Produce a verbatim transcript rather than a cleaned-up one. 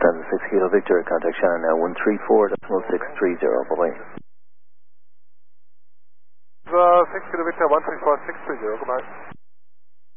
Stand six Kilo Victor, contact Shannon now one three four decimal six three zero, bye bye. Uh, six Kilo Victor, one three four six three zero, goodbye.